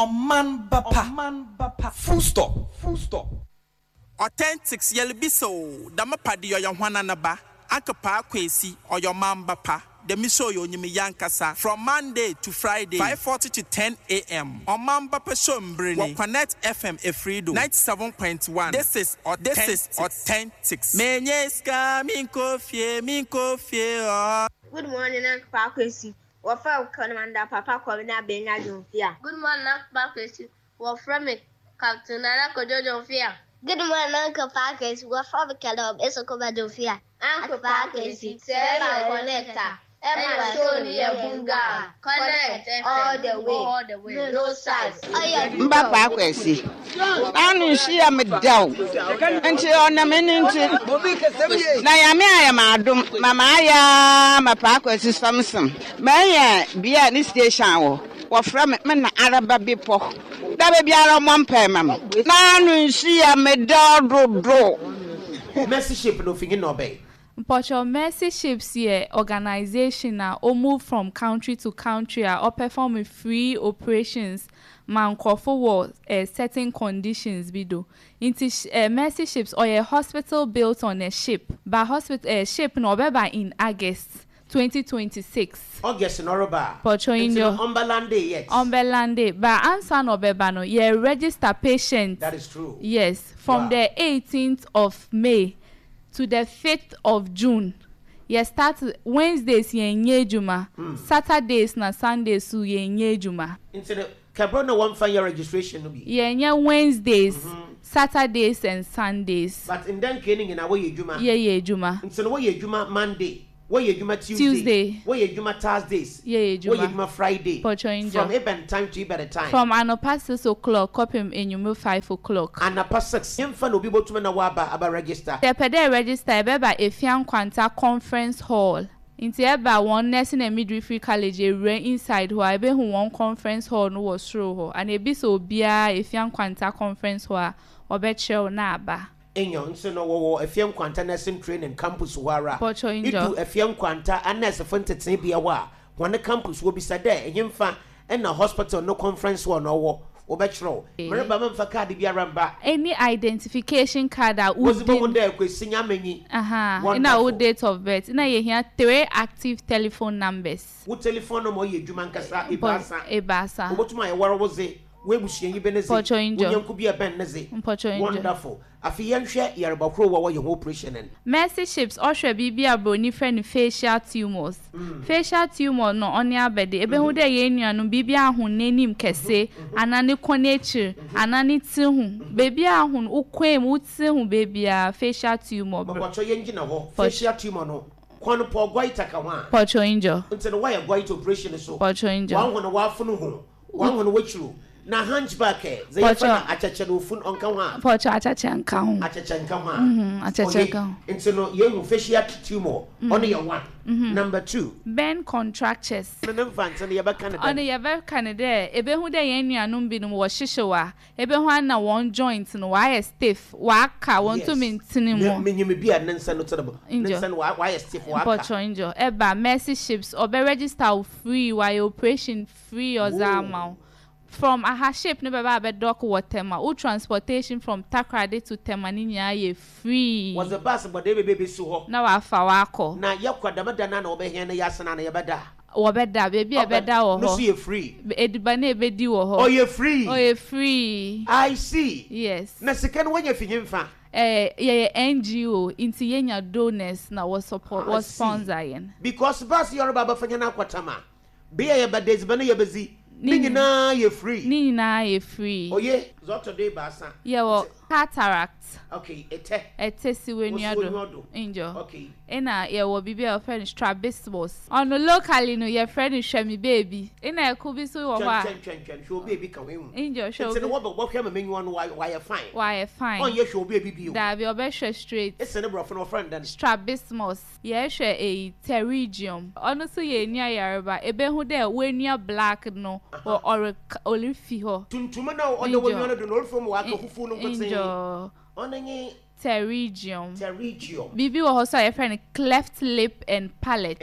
Oman Bapa. Full stop. Authentics Yelbiso, Damapadi or your Wananaba, Akapa Kwesi or your Mambapa. The Misoyo Nimi Yankasa from Monday to Friday, 5:40 to 10 a.m. on Mamba Peshombrini, Connect FM Efrido 97.1. This is Authentics. Menyeska Minko Fie. Good morning, Uncle Pakwesi. What for Commander Papa Corina Benya Jumfia? Good morning, Uncle Pakwesi. What from it, Captain Alakojo Jumfia? Good morning, Uncle Pakwesi. What from the Caleb Esokoma Jumfia? Uncle Pakwesi, Sarah Connector. Emma Tony Bunga, connect all the way, no size. Mbapa Kwesi. Anu shi am down. Nti ona meninti. Na ya me aya madum. Mama aya Mapa Kwesi Samson. Me bia ni station wo. Wo fra me na araba bipo. Da be bia ro mompa mam. Na anu shi am do. Mercy ship no fingi no be. But Mercy Ships here organization or move from country to country or perform free operations man for certain conditions bido. Into Mercy Ships or a hospital built on a ship. But hospital ship no by in August 2026. August in Oroba. Pocho injo. Umberlande yet. Umberlande. But answer no bebano. Ye register patient. That is true. Yes. From the 18th of May to the 5th of June. You start Wednesdays ye juma, Saturdays na Sundays su ye juma. Into the Cabrona one for your registration no be. Ye Wednesdays, Saturdays and Sundays. But in then kening in away ye juma. Ye juma. Into the way ye juma Monday. Where you juma Tuesday. Where you juma Thursdays. Ye juma. Where you juma Friday. From even time to even time. From anopa 6 o'clock, copy in you 5 o'clock. Anopa 6. Infant will be able to na waba about register. The pede register eba Efian Kwanta Conference Hall. Inti eba one nursing and midwifery college inside ho ebe who one conference hall no was through ho. And ebi so bia Efian Kwanta Conference Hall obeche na aba. Enyo nso no wo Efiam Kwanta nursing training campus wara itu Efiam Kwanta anese fontete bia wa one campus wo bisa de enyimfa na hospital no conference wo no wo obechro mereba memfa card bia ramba any identification card that would be there kwesinya menyi ina wo date of birth ina ye here 3 active telephone numbers wo telephone no mo ye dwuma nkasa ebasa obotuma ye waro woze we bushie benezi onyanku bia ben neze wonderful afi yenhwe yerbakro wo ye operation en Mercy Ships ohwe bibia broni friend facial tumors facial tumor no oni abede ebe hu de ye nuanu bibia ho nanim kese anane konechi anane ti hu bibia ho ukwem uti hu bibia facial tumor bako yenjina ho facial tumor no kwano po gwaita kawa pocho injo until why a gwaita operation so pocho injo wan hono wafunu ho wan hono wachiru na hunchback ze yafana achacha no fun onka ho pocho achacha nka ho achacha nka ho until no ye facial tumor on your one number 2 ben contractures no fans on your Canada on your Canada ebe hu de ye nuanum bi no wo hyehyewa ebe hu ana one joint no why stiff wa ka won to maintain mo menyim bi anensa no todabo nensa no why stiff wa ka pocho injo eba Mercy Ships obe register free why operation free ozama from a ship no baba be dock waterma o transportation from Takrade to Temaninya ye free was the bus but they baby so ho na wa fa wa ko na yakwa da na obe he na yasana na yebeda wobeda baby ebeda wo ho no see free ediba na ebedi wo ho oh you free I see yes na second when you finyimfa NGO into yenya donors na was support was sponsoring because bus your baba fanya na kwatama be ye badezi bana yebezi Nina ye free. Oh yeah, Zoto de basa. Yeah, well, cataract. Okay, ete si when you do. Okay. Ena ye will be a friend strabismus. On the locally no your friend shemi baby. Ena could be so show baby come in. Show. It's the what come me one why fine. Why fine. On your show baby you. That be obesha straight. It's a number from friend then. Strabismus. Ye share a pterygium. Honestly ye near yarba. Ebe hu de when you black no or olive ho. Tuntuma na on the one you do not from waka fu no go say. Onenye pterygium. Bibi wa hoso a friend cleft lip and palate.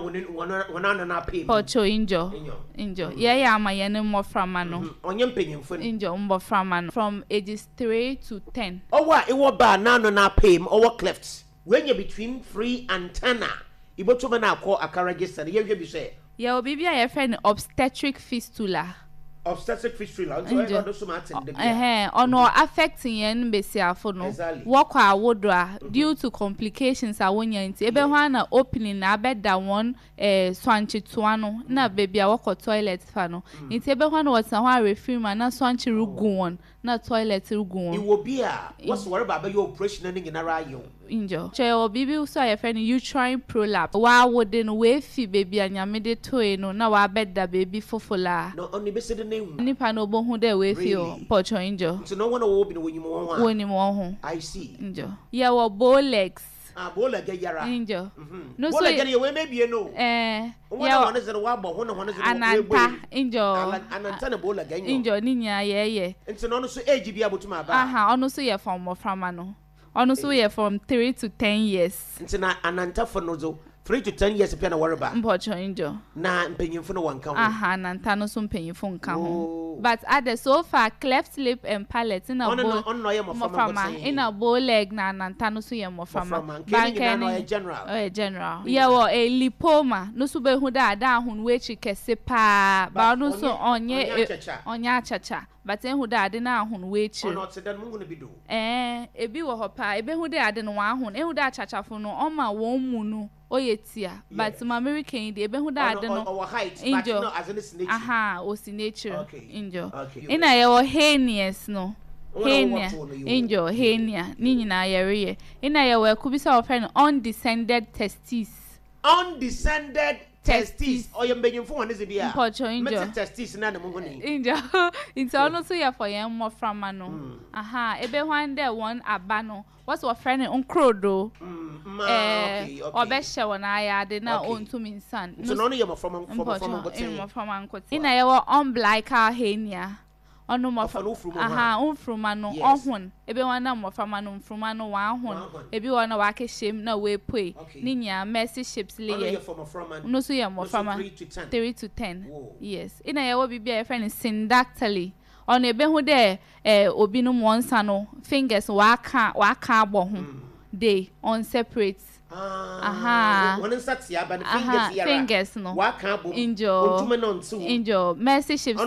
Pocho injo. Yeah, ama yene mboframa no. Injo mboframa no. From ages 3 to 10. Owa iwo ba na no na pay owa clefts. When you between 3 and 10 ibotuma na akọ aka register ye hwe bi say. Yeah, bibi a friend obstetric fistula. Obstetric fistula ono affecting yen besiafo no work awodra due to complications awonya nti ebe ho na opening na abeda one swanchi toano na baby a work toilet fa no nti ebe ho na wata ho refill ma na swanchi rugu won na toilet rugu won iwo bia what's worry about your operation na nginara yo injo che obibi so ya friend uterine prolapse wa wodin we fi baby anyame de toy no na wa beda baby fofola no oni be se nipa no bo hu de we fi o pocho injo so no one wo bi no wonyi mo ho I see injo yeah wo bow legs bow leg yara injo no so bow leg we maybe no yeah one is wa bo ho no one is ananta injo ananta na bow leg injo ni nya ye nti no so age bi abotuma ba ono so ye from moframa no ono so ye from 3 to 10 years nti na ananta for no zo 3 to 10 years pia na worry ba mpocho injo na mpanyimfo no wanka ho ananta no so mpanyimfo nka ho but at so far cleft lip and palate na bow ono ye moframa in a bow leg na ananta no so ye moframa bank no general general yeah wo a lipoma no so be hu da hun we chi kese pa ba no so onya achacha but hu da ade na hun we chi ono te dan mungu no bido ebi wo ho pa ebe hu da ade no wa hun hu da achachafo no o ma won mu no oyetia but my American dey ebe hu da ade no but no as in nature o si nature injo ina ye wo hernias no hernia injo hernia ni nyina yare ina ye wo kubisa wo friend undescended testes oye mbenyimfo wane ze bia mpocho injo testes na ne mungu ni injo into ono so ya for yen moframa no ebe hwande one aba no what's your friend onkrodo obehye wona ayade na ontumi nsan so no ye moframa nkoti ina ye wo umbilical hernia ono moframa no ohun ebe wana moframa no mframa no wa ahun ebi wana wa keshem na we poi ni nya mercy shapes leye no so ye moframa 3 to 10 yes ina ye wo bibia ye friend syndactyly ono ebe hu de obi no monsa no fingers wa ka abo ho they on separate one satia ba fingers no wa ka bo injo mercy shapes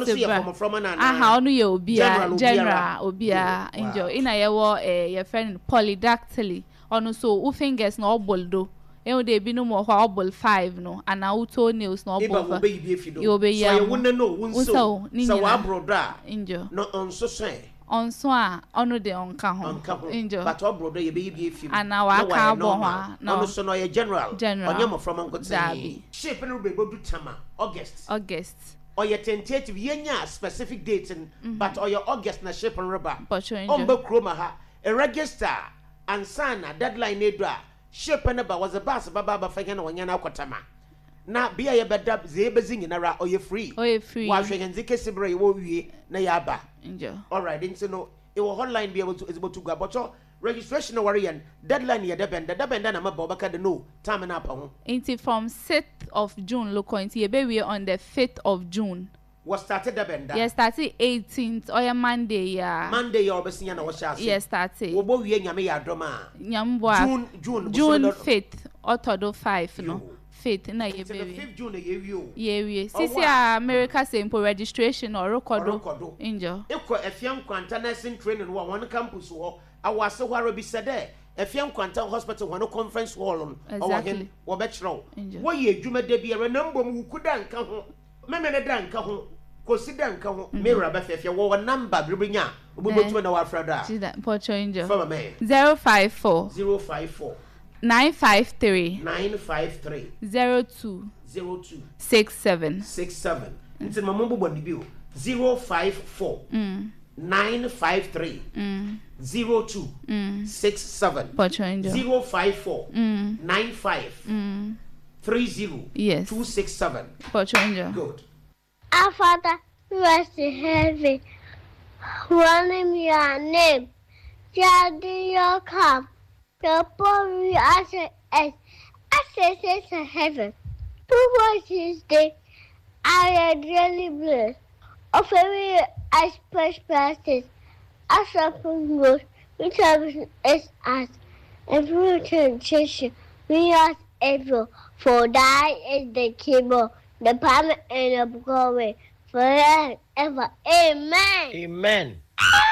ono ye obia general obia injo ina ye wo ye friend polydactyly ono so u fingers no oboldo de bi no mo ho obol 5 no ana u toenails no obol you be ya so ye won no wunso so wa broda injo no onso so onso a ono de onka ho injo but obrodo ye be bi ana wa ka bo ho no ono so no ye general onye mo from nkoti shape no be bodu tama August oye tentative yenya specific date but oye August na shape reba omba kroma ha a register and sign a deadline edra shape na ba was a bus baba fanya na wanya na kwatama na bia ye beda ze bezingi na ra oye free wa hwe nzi kesibre wo wie na ya ba injo all right into no it will hotline be able to go but registration no worry and deadline ye debenda na maba obaka de no time na apa ho into from 6th of June look into ye be we on the 5th of June was started debenda yes started 18th or Monday ya obesinya na wo sha yes started wo bo wie nyame ya adoma nyambo June 5th otodo 5 no faith na ye be 5th June ye wie sisi America simple registration or record injo ekọ efiam kwanta nursing training wo one campus wo awase hware bi sede efiam kwanta hospital one conference hall on wo be chiro wo ye adwuma de bi na mbom wukuda nka ho memene da nka ho kosi da nka ho mera ba fefia wo number bribinya obobotu na wa frada pocho injo for me 054 953 02 67 nti mama mbo boni bi o 054 953 02 67 054 95 30 yes 267 good. Our Father who art in heaven, hallowed be your name. Daddy, your come. The boy answer is access to heaven. 2 voices day. I am really blessed. Of every aspect practice. As a good, which is us. Every transition, we are able. For thy is the keyboard, the power and the glory, forever. Amen. Amen.